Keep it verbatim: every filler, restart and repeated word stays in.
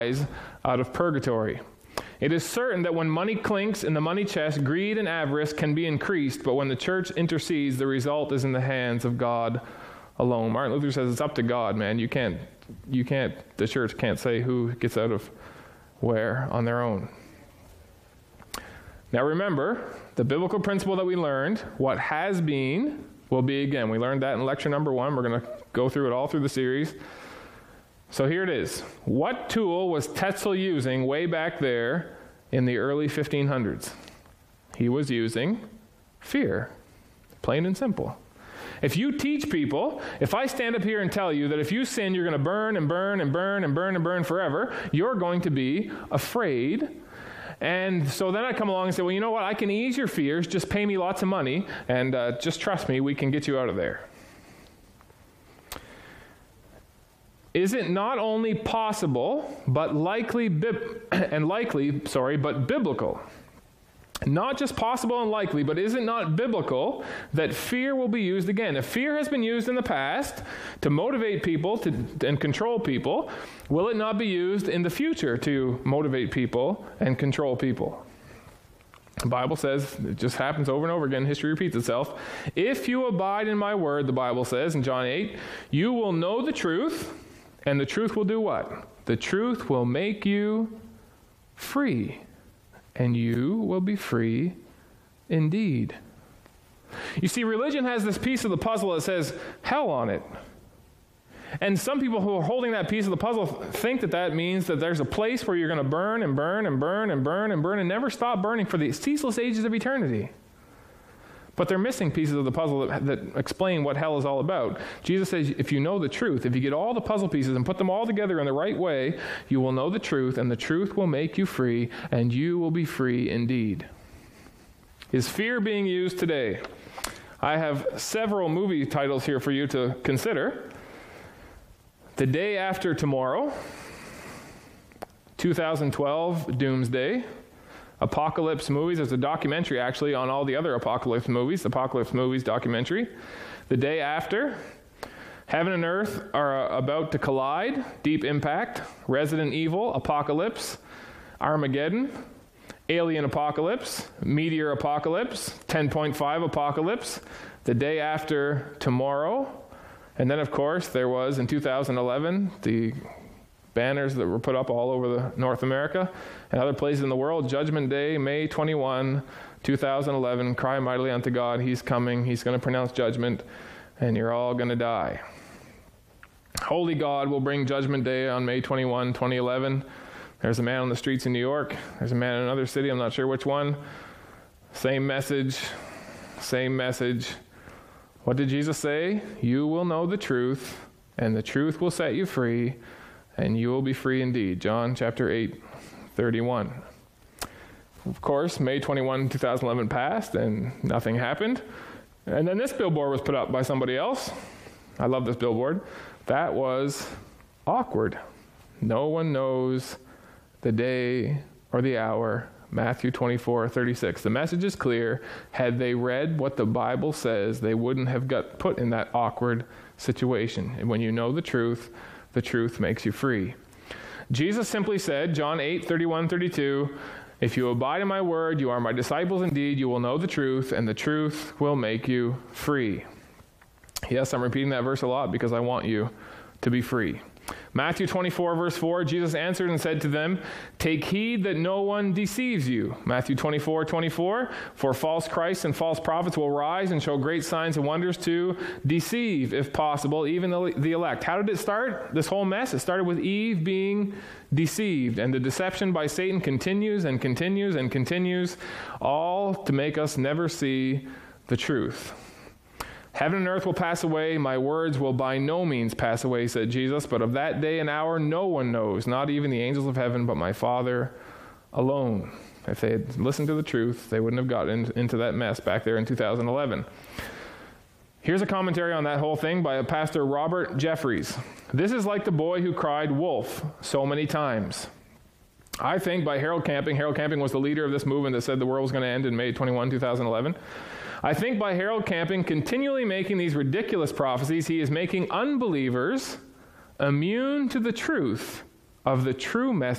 out of purgatory. It is certain that when money clinks in the money chest, greed and avarice can be increased, but when the church intercedes, the result is in the hands of God alone. Martin Luther says it's up to God, man. You can't, you can't, the church can't say who gets out of where on their own. Now remember, the biblical principle that we learned, what has been will be again. We learned that in lecture number one. We're going to go through it all through the series. So here it is. What tool was Tetzel using way back there in the early fifteen hundreds? He was using fear, plain and simple. If you teach people, if I stand up here and tell you that if you sin, you're going to burn and burn and burn and burn and burn forever, you're going to be afraid. And so then I come along and say, well, you know what? I can ease your fears. Just pay me lots of money and uh, just trust me, we can get you out of there. Is it not only possible, but likely, bib- and likely, sorry, but biblical? Not just possible and likely, but is it not biblical that fear will be used again? If fear has been used in the past to motivate people to, and control people, will it not be used in the future to motivate people and control people? The Bible says, it just happens over and over again, history repeats itself. If you abide in my word, the Bible says in John eight, you will know the truth, and the truth will do what? The truth will make you free, and you will be free indeed. You see, religion has this piece of the puzzle that says hell on it. And some people who are holding that piece of the puzzle think that that means that there's a place where you're going to burn and burn and burn and burn and burn and never stop burning for the ceaseless ages of eternity. But they're missing pieces of the puzzle that, that explain what hell is all about. Jesus says, if you know the truth, if you get all the puzzle pieces and put them all together in the right way, you will know the truth, and the truth will make you free, and you will be free indeed. Is fear being used today? I have several movie titles here for you to consider. The Day After Tomorrow, two thousand twelve Doomsday, Apocalypse Movies. There's a documentary actually on all the other Apocalypse movies, Apocalypse Movies documentary. The Day After, Heaven and Earth are about to collide, Deep Impact, Resident Evil, Apocalypse, Armageddon, Alien Apocalypse, Meteor Apocalypse, ten point five Apocalypse, The Day After Tomorrow, and then of course there was in two thousand eleven the banners that were put up all over the North America and other places in the world. Judgment Day, May twenty-first, two thousand eleven. Cry mightily unto God. He's coming. He's going to pronounce judgment, and you're all going to die. Holy God will bring Judgment Day on May twenty-first, twenty eleven. There's a man on the streets in New York. There's a man in another city. I'm not sure which one. Same message. Same message. What did Jesus say? You will know the truth, and the truth will set you free, and you will be free indeed. John chapter eight, thirty-one. Of course, May twenty-first, twenty eleven passed, and nothing happened. And then this billboard was put up by somebody else. I love this billboard. That was awkward. No one knows the day or the hour. Matthew twenty-four, thirty-six. The message is clear. Had they read what the Bible says, they wouldn't have got put in that awkward situation. And when you know the truth, the truth makes you free. Jesus simply said, John eight, thirty-one, thirty-two, if you abide in my word, you are my disciples indeed. You will know the truth, and the truth will make you free. Yes, I'm repeating that verse a lot because I want you to be free. Matthew twenty-four, verse four, Jesus answered and said to them, take heed that no one deceives you. Matthew twenty-four, twenty-four, for false Christs and false prophets will rise and show great signs and wonders to deceive, if possible, even the, the elect. How did it start? This whole mess? It started with Eve being deceived, and the deception by Satan continues and continues and continues, all to make us never see the truth. Heaven and earth will pass away, my words will by no means pass away, said Jesus, but of that day and hour no one knows, not even the angels of heaven, but my Father alone. If they had listened to the truth, they wouldn't have gotten into that mess back there in two thousand eleven. Here's a commentary on that whole thing by Pastor Robert Jeffries. This is like the boy who cried wolf so many times. I think by Harold Camping, Harold Camping was the leader of this movement that said the world was going to end in May twenty-first, twenty eleven. I think by Harold Camping continually making these ridiculous prophecies, he is making unbelievers immune to the truth of the true message